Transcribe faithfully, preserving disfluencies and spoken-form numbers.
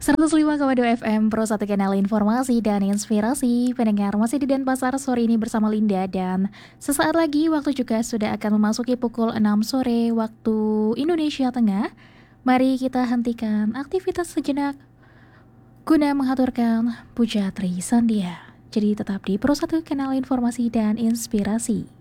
seratus lima koma dua F M Pro satu kanal informasi dan inspirasi. Pendengar masih di Denpasar sore ini bersama Linda dan sesaat lagi waktu juga sudah akan memasuki pukul enam sore waktu Indonesia Tengah. Mari kita hentikan aktivitas sejenak guna mengaturkan Puja Tri Sandia. Jadi tetap di Pro satu kanal informasi dan inspirasi.